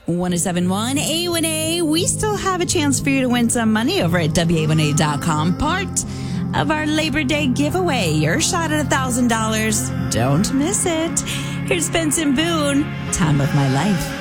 1071 A1A. We still have a chance for you to win some money over at WA1A.com. Part of our Labor Day giveaway. Your shot at $1,000. Don't miss it. Here's Benson Boone. Time of My Life.